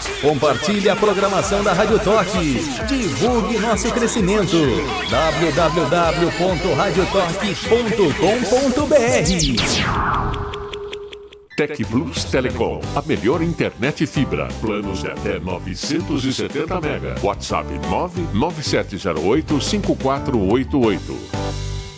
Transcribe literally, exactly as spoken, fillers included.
Compartilhe a programação da Rádio Toque. Divulgue nosso crescimento. w w w ponto radio toque ponto com ponto b r. TecBlus Telecom, a melhor internet fibra. Planos de até novecentos e setenta mega. WhatsApp nove nove sete zero oito cinco quatro oito oito.